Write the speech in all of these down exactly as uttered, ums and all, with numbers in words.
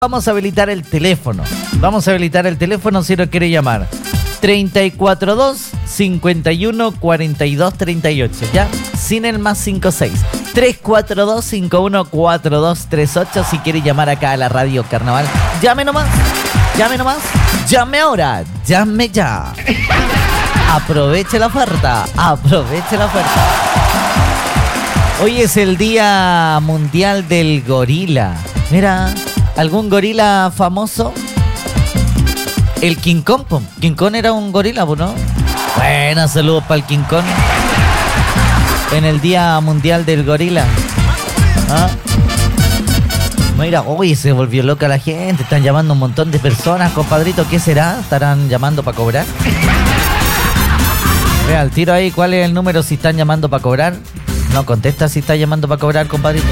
Vamos a habilitar el teléfono. Vamos a habilitar el teléfono si nos quiere llamar. treinta y cuatro dos, cincuenta y uno, cuarenta y dos, treinta y ocho. ¿Ya? Sin el más cincuenta y seis. tres cuatro dos, cincuenta y uno, cuarenta y dos, treinta y ocho. Si quiere llamar acá a la radio Carnaval. Llame nomás. Llame nomás. Llame ahora. Llame ya. Aproveche la oferta. Aproveche la oferta. Hoy es el Día Mundial del Gorila. Mira, ¿algún gorila famoso? El King Kong, po. King Kong era un gorila, ¿no? Bueno, saludos para el King Kong. En el Día Mundial del Gorila. ¿Ah? Mira, uy, se volvió loca la gente. Están llamando un montón de personas, compadrito. ¿Qué será? ¿Estarán llamando para cobrar? Vea, al tiro ahí, ¿cuál es el número si están llamando para cobrar? No contesta si está llamando para cobrar, compadrito.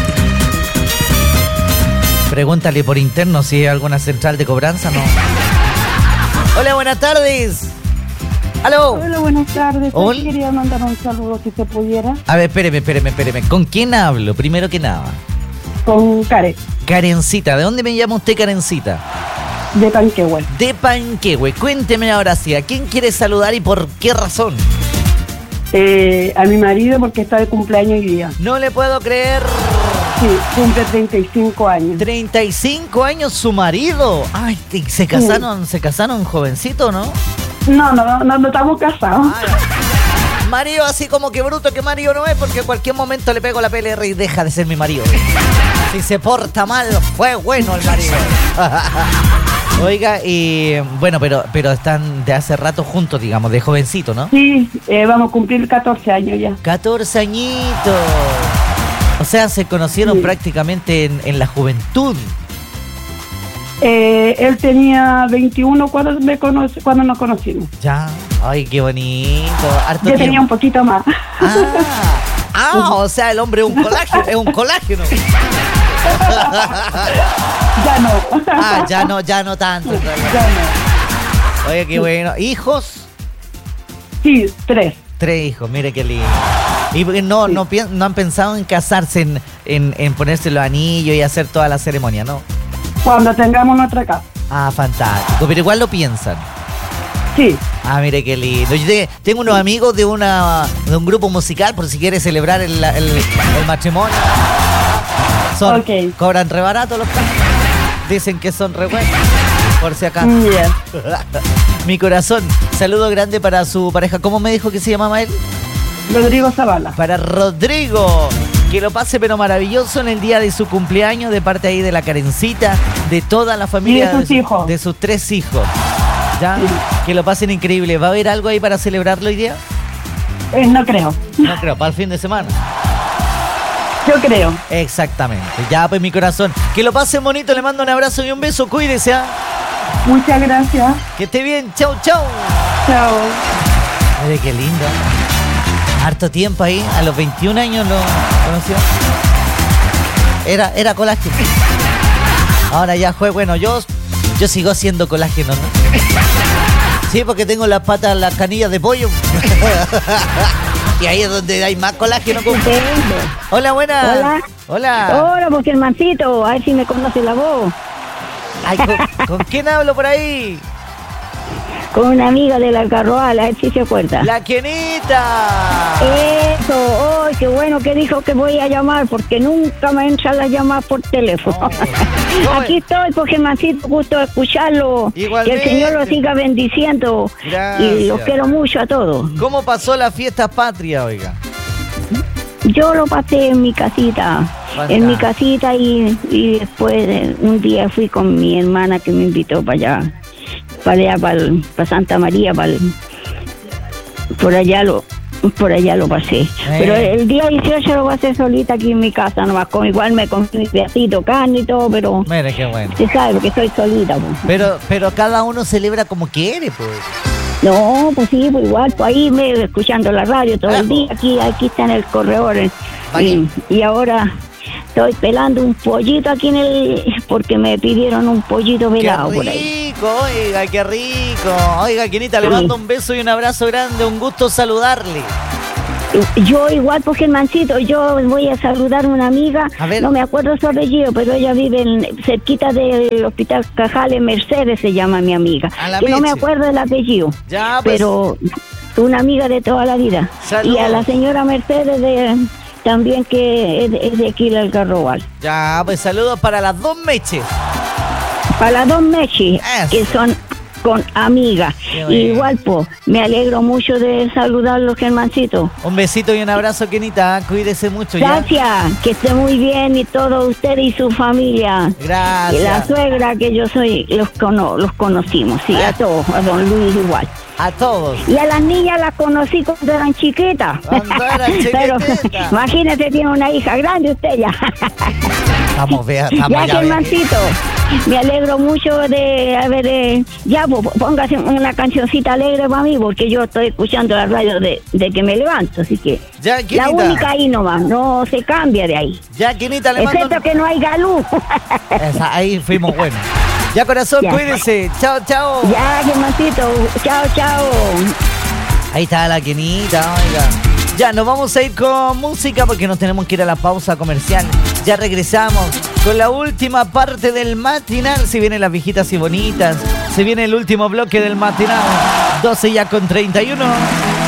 Pregúntale por interno si hay alguna central de cobranza, ¿no? Hola, buenas tardes. ¿Aló? Hola, buenas tardes. Hola. Quería mandar un saludo si se pudiera. A ver, espéreme, espéreme, espéreme. ¿Con quién hablo? Primero que nada. Con Karen, Karencita. ¿De dónde me llama usted, Karencita? de Panquehue. De Panquehue. Cuénteme ahora sí, ¿a quién quiere saludar y por qué razón? Eh, a mi marido porque está de cumpleaños hoy día. No le puedo creer. Sí, cumple treinta y cinco años. treinta y cinco años su marido. Ay, te- se casaron, se casaron jovencito, ¿no? No, no, no, no estamos casados. Ay, marido así como que bruto que marido no es, porque en cualquier momento le pego la P L R y deja de ser mi marido. Si se porta mal, fue bueno el marido. Oiga, y bueno, pero pero están de hace rato juntos, digamos, de jovencito, ¿no? Sí, eh, vamos a cumplir catorce años ya. catorce añitos. O sea, se conocieron Sí. prácticamente en, en la juventud. Eh, él tenía veintiuno cuando, me conoce, cuando nos conocimos. Ya. Ay, qué bonito. Harto Yo tenía tiempo. un poquito más. Ah, ah, o sea, el hombre es un colágeno, es un colágeno. Ya no. Ah, ya no, ya no tanto. Ya no. Oye, qué bueno. ¿Hijos? Sí, tres. Tres hijos, mire qué lindo. Y no, no, pi- no han pensado en casarse, en, en, en ponerse los anillos y hacer toda la ceremonia, ¿no? Cuando tengamos nuestra casa. Ah, fantástico. Pero igual lo piensan. Sí. Ah, mire qué lindo. Yo te- tengo unos amigos de una de un grupo musical por si quiere celebrar el, el, el matrimonio. Son, Ok. Cobran re barato los casos. Dicen que son re buenos. Por si acaso. Ya. Mi corazón. Saludo grande para su pareja. ¿Cómo me dijo que se llamaba él? Rodrigo Zavala. Para Rodrigo. Que lo pase pero maravilloso en el día de su cumpleaños, de parte ahí de la Karencita, de toda la familia. Y de sus su- hijos. de sus tres hijos. ¿Ya? Sí. Que lo pasen increíble. ¿Va a haber algo ahí para celebrarlo hoy día? Eh, no creo. No creo, para el fin de semana. Yo creo. Exactamente. Ya, pues mi corazón. Que lo pasen bonito, le mando un abrazo y un beso. Cuídese, ¿ah? Muchas gracias. Que esté bien. Chau, chau. Chao. Mire qué lindo. Harto tiempo ahí, a los veintiún años lo conoció. Era, era colágeno. Ahora ya fue, bueno, yo, yo sigo siendo colágeno, ¿no? Sí, porque tengo las patas, las canillas de pollo. Y ahí es donde hay más colágeno. Con... Hola, buenas. Hola. Hola. Hola, porque el mancito, a ver si me conoce la voz. Ay, ¿con, ¿con quién hablo por ahí? Con una amiga de la Carroal, a ver si se acuerda. La Kenita. Eso, oh, qué bueno que dijo que voy a llamar, porque nunca me entran las llamadas por teléfono. No. Aquí estoy, porque el mancito, gusto escucharlo. Igualmente. Que el Señor lo siga bendiciendo. Gracias. Y los quiero mucho a todos. ¿Cómo pasó la fiesta patria, oiga? Yo lo pasé en mi casita, Fantástico. en mi casita y, y después eh, un día fui con mi hermana que me invitó para allá, para allá, para, el- para Santa María, para el- por allá lo por allá lo pasé. Pero el día dieciocho lo pasé solita aquí en mi casa, nomás con, igual me comí mi pedacito de carne y todo, pero Mire qué bueno. usted sabe, porque soy solita. Pues. Pero, pero cada uno celebra como quiere, pues. No, pues sí, pues igual, pues ahí me escuchando la radio todo el día, aquí, aquí está en el corredor. eh, Y, y ahora estoy pelando un pollito aquí en el, porque me pidieron un pollito pelado Qué por ahí. rico, oiga, qué rico. Oiga, Kenita, le Sí. mando un beso y un abrazo grande, un gusto saludarle. Yo igual, pues Germancito, yo voy a saludar a una amiga, A ver. no me acuerdo su apellido, pero ella vive en, cerquita del Hospital Cajales, Mercedes se llama mi amiga. A la Que no me Meche. acuerdo del apellido, Ya, pues. pero una amiga de toda la vida. Saludos. Y a la señora Mercedes de, también que es, es de aquí, el Algarrobal. Ya, pues saludos para las dos Meches. Para las dos Mechi, Eso. que son con amigas. Qué bueno. Igual, pues, me alegro mucho de saludarlos, Germancito. Un besito y un abrazo, Kenita. Cuídese mucho ya. Gracias, que esté muy bien y todo usted y su familia. Gracias. Y la suegra que yo soy, los cono, los conocimos, sí, a todos, a don Luis igual. A todos. Y a las niñas las conocí cuando eran chiquitas. Cuando eran Pero chiquititas. imagínate, tiene una hija grande usted ya. Estamos, vea, estamos Ya, ya, vea. Germancito, me alegro mucho de haber... eh, ya, pues, póngase una cancioncita alegre para mí, porque yo estoy escuchando la radio de, de que me levanto, así que... Ya, La Kenita. única ahí nomás, no se cambia de ahí. Ya, Kenita, le mando... Excepto un- que no hay galú. Esa, ahí fuimos buenos. Ya, corazón, Ya. cuídese. Chao, chao. Ya, Germancito, chao, chao. Ahí está la Kenita, oiga. Ya, nos vamos a ir con música porque nos tenemos que ir a la pausa comercial. Ya regresamos con la última parte del matinal. Si vienen las viejitas y bonitas. Se viene el último bloque del matinal. doce ya con treinta y uno.